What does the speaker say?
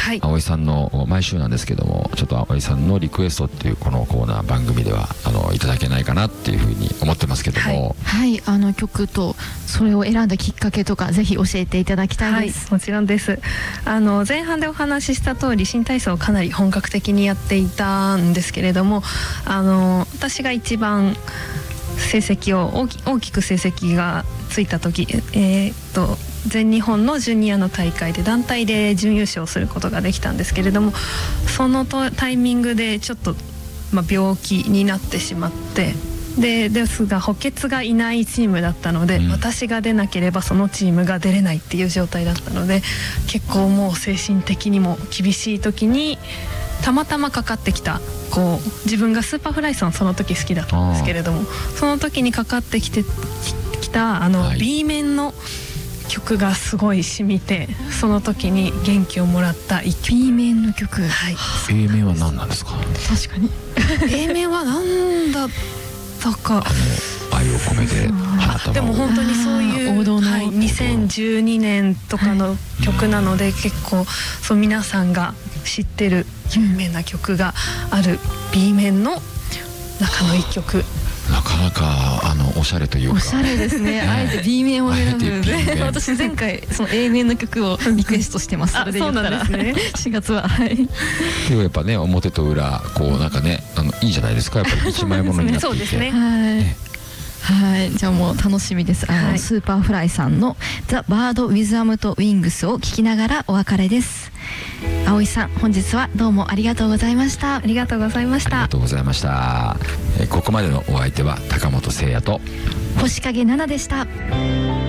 はい、 葵さんの毎週なんですけども、ちょっと葵さんのリクエストっていうこのコーナー番組ではいただけないかなっていうふうに思ってますけども、 はい、曲とそれを選んだきっかけとかぜひ教えていただきたいです。 はい、もちろんです。前半でお話しした通り新体操をかなり本格的にやっていたんですけれども、私が一番成績を大きく成績がついた時、全日本のジュニアの大会で団体で準優勝することができたんですけれども、そのタイミングでちょっと、病気になってしまって、ですが補欠がいないチームだったので、私が出なければそのチームが出れないっていう状態だったので、結構もう精神的にも厳しい時にたまたまかかってきた自分がスーパーフライさんその時好きだったんですけれども、その時にかかってきたB 面の曲がすごい染みて、その時に元気をもらった一曲。 B 面の曲、 はい、 A 面は何なんですか？ 確かに A 面は何だったか、 愛を込めて花束を。 でも本当にそういう王道の、 2012年とかの曲なので、結構皆さんが知ってる有名な曲がある B 面の中の一曲。 なかなかおしゃれというか、 おしゃれですね。あえて B 面を選ぶ。私前回その A 面の曲をリクエストしてます。それで言ったらそうなんですね 4月は、はい。 でもやっぱね、表と裏なんかね、いいじゃないですか。やっぱり一枚ものになっていて。 そうですね。 はい、じゃあもう楽しみです。スーパーフライさんのザ・バード・ウィズ・アムと・ウィングスを聞きながらお別れです。葵さん、本日はどうもありがとうございました。 ありがとうございました。 ありがとうございました。ここまでのお相手は高本誠也と星影奈々でした。